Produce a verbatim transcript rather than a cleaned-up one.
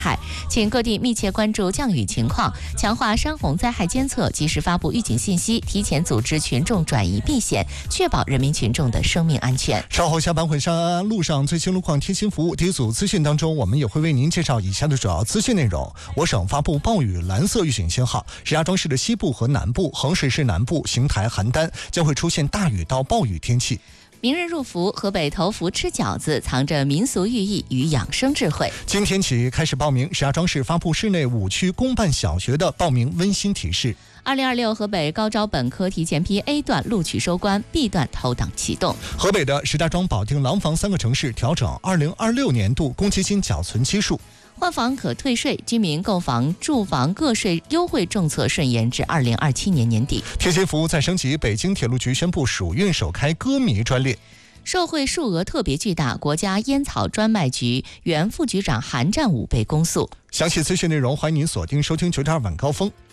海，请各地密切关注降雨情况，强化山洪灾害监测，及时发布预警信息，提前组织群众转移避险，确保人民群众的生命安全。 稍后下班会上安安路上最新路况贴心服务第一组资讯当中，我们也会为您介绍以下的主要资讯内容。我省发布暴雨蓝色预警信号，石家庄市的西部和南部、衡水市南部、邢台、邯郸将会出现大雨到暴雨天气。 明日入伏，河北头伏吃饺子藏着民俗寓意与养生智慧。 今天起开始报名，石家庄市发布市内五区公办小学的报名温馨提示。 二零二六河北高招本科提前批 A 段录取收官 ，B 段投档启动。 河北的石家庄、保定、廊坊三个城市调整二零二六年度公积金缴存期数。 换房可退税，居民购房住房个税优惠政策顺延至二零二七年年底。 贴心服务再升级，北京铁路局宣布暑运首开歌迷专列。 受贿数额特别巨大，国家烟草专卖局原副局长韩占武被公诉。 详细资讯内容，欢迎您锁定收听九点二晚高峰。